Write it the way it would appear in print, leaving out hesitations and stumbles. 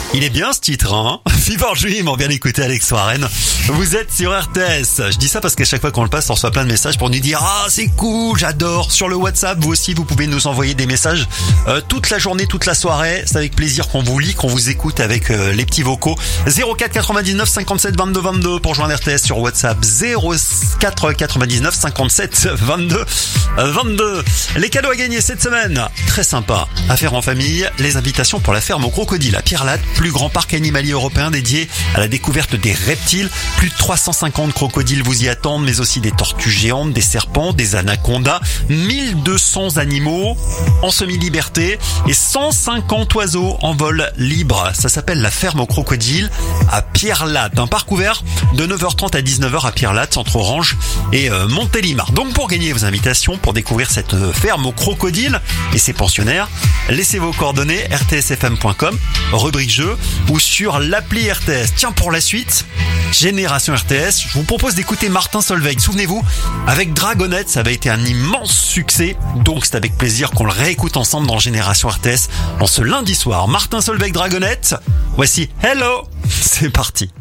Il est bien ce titre, hein. Fever Dream, on vient d'écouter Alex Warren. Vous êtes sur RTS. Je dis ça parce qu'à chaque fois qu'on le passe, on reçoit plein de messages pour nous dire « Ah, c'est cool, j'adore ». Sur le WhatsApp, vous aussi, vous pouvez nous envoyer des messages toute la journée, toute la soirée. C'est avec plaisir qu'on vous lit, qu'on vous écoute avec les petits vocaux. 04 99 57 22 22 pour joindre RTS sur WhatsApp. 04 99 57 22 22. Les cadeaux à gagner cette semaine, très sympa. À faire en famille, les invitations pour la ferme au crocodile à Pierre-Latte, plus grand parc animalier européen dédié à la découverte des reptiles. Plus de 350 crocodiles vous y attendent, mais aussi des tortues géantes, des serpents, des anacondas, 1200 animaux en semi-liberté et 150 oiseaux en vol libre. Ça s'appelle la ferme au crocodile à Pierre-Latte. Un parc ouvert de 9h30 à 19h à Pierre-Latte, entre Orange et Montélimar. Donc pour gagner vos invitations, pour découvrir cette ferme au crocodile et ses pensionnaires, laissez vos coordonnées rtsfm.com, rubrique jeu ou sur l'appli RTS. Tiens, pour la suite, Génération RTS, je vous propose d'écouter Martin Solveig. Souvenez-vous, avec Dragonette, ça avait été un immense succès. Donc c'est avec plaisir qu'on le réécoute ensemble dans Génération RTS en ce lundi soir. Martin Solveig, Dragonette. Voici Hello. C'est parti.